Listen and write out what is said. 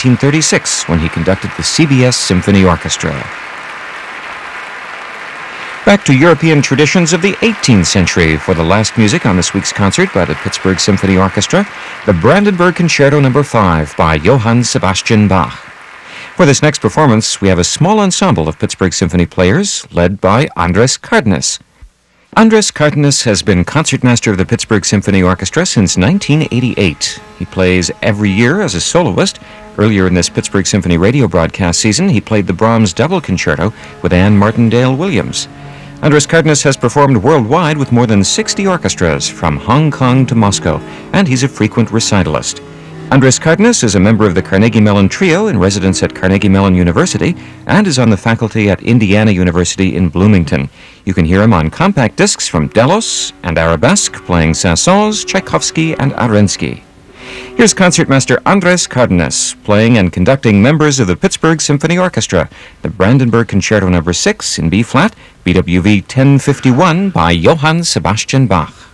1936 when he conducted the CBS Symphony Orchestra. Back to European traditions of the 18th century for the last music on this week's concert by the Pittsburgh Symphony Orchestra, the Brandenburg Concerto No. 5 by Johann Sebastian Bach. For this next performance, we have a small ensemble of Pittsburgh Symphony players led by Andres Cardenas. Andres Cardenas has been concertmaster of the Pittsburgh Symphony Orchestra since 1988. He plays every year as a soloist. Earlier in this Pittsburgh Symphony radio broadcast season, he played the Brahms Double Concerto with Anne Martindale Williams. Andres Cardenas has performed worldwide with more than 60 orchestras, from Hong Kong to Moscow, and he's a frequent recitalist. Andres Cardenas is a member of the Carnegie Mellon Trio in residence at Carnegie Mellon University and is on the faculty at Indiana University in Bloomington. You can hear him on compact discs from Delos and Arabesque, playing Saint-Saëns, Tchaikovsky, and Arensky. Here's Concertmaster Andres Cardenas playing and conducting members of the Pittsburgh Symphony Orchestra, the Brandenburg Concerto No. 6 in B-flat, BWV 1051 by Johann Sebastian Bach.